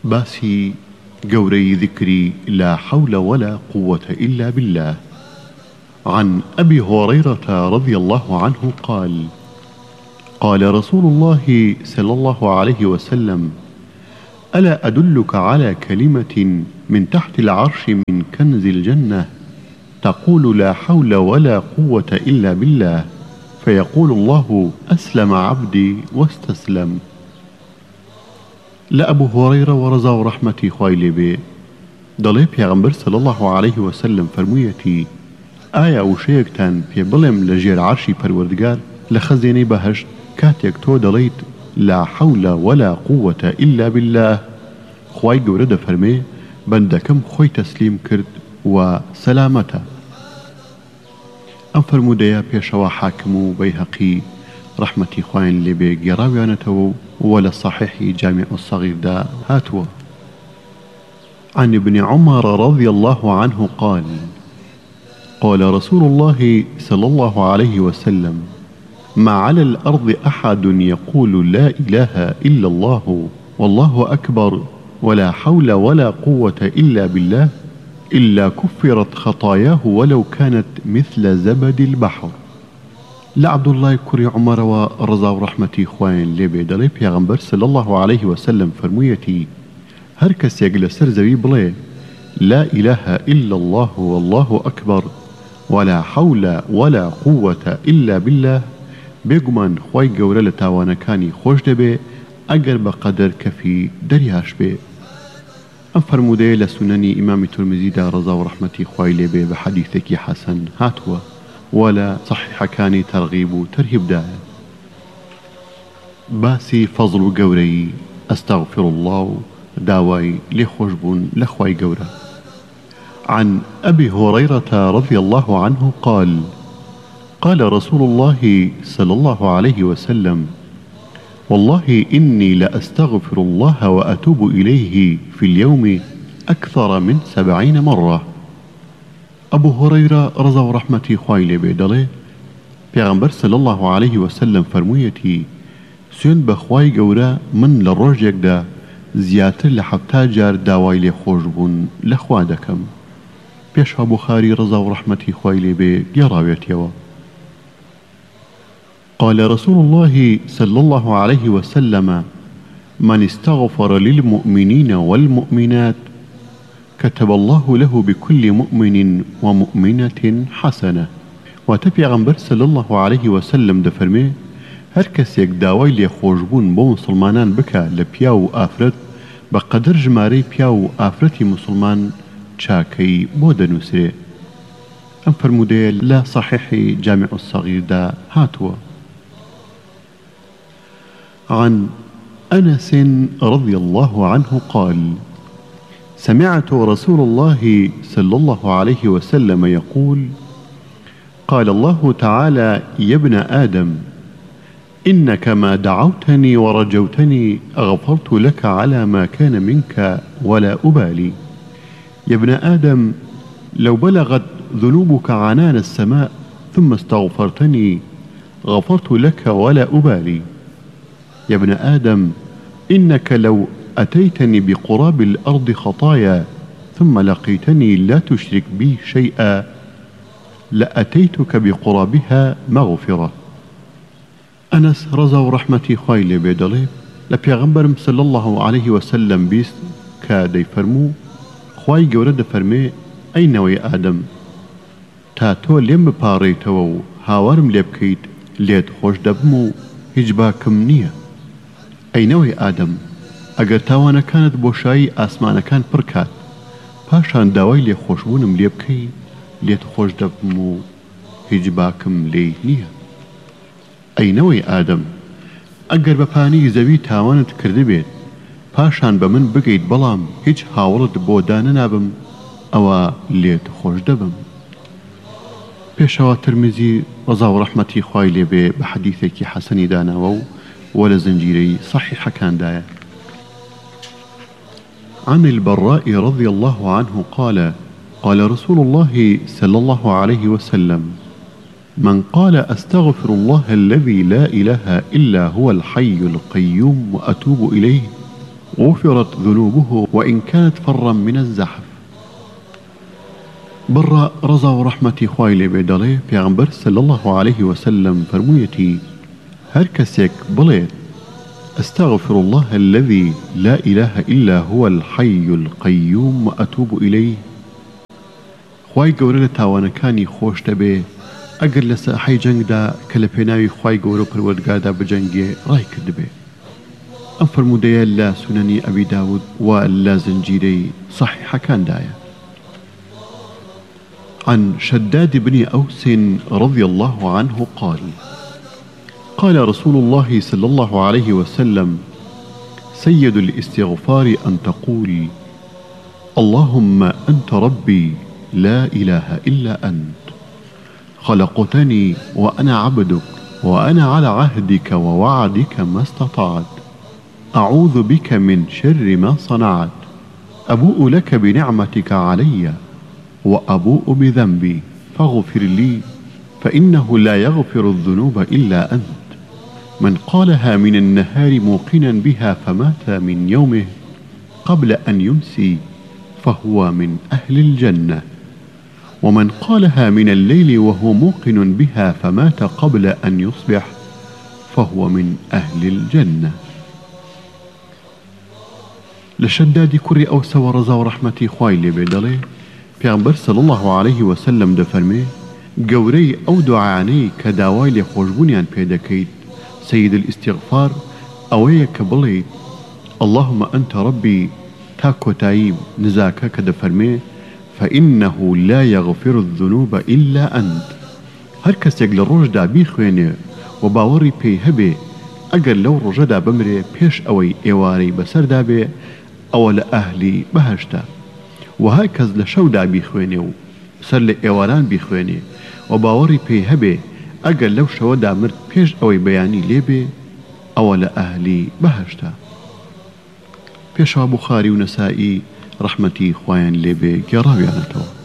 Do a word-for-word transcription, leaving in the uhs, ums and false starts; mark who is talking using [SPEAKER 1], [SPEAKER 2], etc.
[SPEAKER 1] باسي قوري ذكري لا حول ولا قوة إلا بالله. عن أبي هريرة رضي الله عنه قال: قال رسول الله صلى الله عليه وسلم: ألا أدلك على كلمة من تحت العرش من كنز الجنة، تقول لا حول ولا قوة إلا بالله، فيقول الله: أسلم عبدي واستسلم. لأبو هريرة ورزا رحمتي خويلي بي دلي پیغمبر صلى الله عليه وسلم فرمويتي: آيا وشيكتان في بلم لجير عرشي پروردگار لخزيني بهشت كاتيك تو دليت لا حول ولا قوة إلا بالله، خواي قورد فرمي بندكم خوي تسليم كرد وسلامتا. ام فرموديا بيشوا حاكمو بيهقي رحمتي خوين لبي قراويانتو ولا صحيح جامع الصغير دا هاتوا. عن ابن عمر رضي الله عنه قال: قال رسول الله صلى الله عليه وسلم: ما على الأرض أحد يقول لا إله إلا الله والله أكبر ولا حول ولا قوة إلا بالله إلا كفرت خطاياه ولو كانت مثل زبد البحر. لعبد الله كري عمر ورضا ورحمتي خوين لبي دلي پیغمبر صلى الله عليه وسلم فرمويتي: هر کس يقل سر زوي بلي لا إله إلا الله والله أكبر ولا حول ولا قوة إلا بالله، بيقمان خواي قورة لتاوانكاني خوش دبي اگر بقدر كفي درياش بي. ام فرموده لسنني امام ترمزي دا رضا ورحمتي خواي لبي بحديثك حسن هاتوا ولا صحيح كاني ترغيب وترهيب دا. باسي فضل قوري استغفر الله داواي لخوشبون لخواي قورة. عن أبي هريرة رضي الله عنه قال: قال رسول الله صلى الله عليه وسلم: والله إني لأستغفر الله وأتوب إليه في اليوم أكثر من سبعين مرة. أبو هريرة رضا ورحمتي خويلي بيدله پیغمبر صلى الله عليه وسلم فرمويتي: سين بخواي قورا من للرجيك دا زياتر لحبتا جار داواي لخوشبون لخوا دكم. بيشها بخاري رضا ورحمتي خويلي بي قراويتيوا. قال رسول الله صلى الله عليه وسلم: من استغفر للمؤمنين والمؤمنات كتب الله له بكل مؤمن ومؤمنة حسنة. وتبيغمبر صلى الله عليه وسلم دفرمي: هر کس یک داوای لی خوشبون بو مسلمانان بکا لپیا و آفرت بقدر جماری پیا و آفرتی مسلمان چاکی بو دنوسره. ام فرموده لا صحيح جامع الصغير دا هاتوا. عن أنس رضي الله عنه قال: سمعت رسول الله صلى الله عليه وسلم يقول: قال الله تعالى: يا ابن آدم إنك ما دعوتني ورجوتني غفرت لك على ما كان منك ولا أبالي. يا ابن آدم لو بلغت ذنوبك عنان السماء ثم استغفرتني غفرت لك ولا أبالي. يا ابن آدم إنك لو أتيتني بقراب الأرض خطايا ثم لقيتني لا تشرك بي شيئا لأتيتك بقرابها مغفرة. أنس رضا ورحمتي خويلي بيدلي لبيغمبر صلى الله عليه وسلم بيست كادي فرمو خواي قورد فرمي: أين ويا آدم تاتو لم باريتو هاورم لبكيت ليت خوش دبمو هجباكم نية. أين ويا آدم اگر تاوانا كانت بوشاي آسمانا كان بركات پاشان داوای لێ خۆشبوونم لێ بکەی لێت خۆش دەبم و هیچ باکم لێی نییە. ئەینەوەی ئادەم ئەگەر بە پانی زەوی تاوانت کردبێت پاشان بە من بگەیت بەڵام هیچ هاوڵت بۆ دانە نابم ئەوە لێت خۆش دەبم. پێشەوە ترمزی ڕەزا و ڕەحمەتی خوای لێبێ بە حەدیثێکی حەسەنی داناوە و وە لە زنجیرەی صەحیحەکاندایە. عن البراء رضي الله عنه قال: قال رسول الله صلى الله عليه وسلم: من قال أستغفر الله الذي لا إله إلا هو الحي القيوم وأتوب إليه غفرت ذنوبه وإن كانت فرا من الزحف. بر رضا ورحمة خوای لێ بێ دەڵێ پێغەمبەر صلی الله عليه وسلم فرموویەتی هەر کەسێک بڵێت أستغفر الله الذي لا إله إلا هو الحي القيوم وأتوب إليه خوای گەورە لە تاوانەکانی خۆش دەبێ ئەگەر لە ساحەی جەنگدا کە لە پێناوی خوای گەورە و پەروەردگاردا بجەنگێ ڕای کردبێ. ئەم فرموودەیە لە سونەنی ئەبی داود و لە زنجیرەی صحیحەکاندایە. عن شداد بن أوس رضي الله عنه قال قال رسول الله صلى الله عليه وسلم سيد الاستغفار أن تقول اللهم أنت ربي لا إله إلا أنت خلقتني وأنا عبدك وأنا على عهدك ووعدك ما استطعت أعوذ بك من شر ما صنعت أبوء لك بنعمتك علي وأبوء بذنبي فاغفر لي فإنه لا يغفر الذنوب إلا أنت. من قالها من النهار موقنا بها فمات من يومه قبل أن يمسي فهو من أهل الجنة، ومن قالها من الليل وهو موقن بها فمات قبل أن يصبح فهو من أهل الجنة. لشداد كري أوس ورزا ورحمتي خوای لێ بێ دەڵێ پێغەمبەر صلی الله عليه وسلم دەفەرمێ گەورەی ئەو دوعانەی کە داوای لێخۆشبوونیان پێ دەکەیت سيد الاستغفار ئەوەیە کە بڵێیت اللهم أنت ربي تا کۆتایی نزاکە کە دەفەرمێ فإنه لا يغفر الذنوب إلا أنت. هەر کەسێک لە ڕۆژدا بیخوێنێ و باوەڕی پێی هەبێ ئەگەر لەو ڕۆژەدا بمرێ پێش ئەوەی ئێوارەی بەسەردا بێ ئەوە لە ئەهلی بەهەشتە، و هەر کەس لە شەودا بیخوێنێ و سەر لە ئێواران بیخوێنێ و باوەڕی پێی هەبێ ئەگەر لەو شەوەدا مرد پێش ئەوەی بەیانی لێبێ ئەوە لە ئەهلی بەهەشتە. پێشوا بوخاری و نەسائی ڕەحمەتی خوایان لێبێ گێڕاویانەتەوە.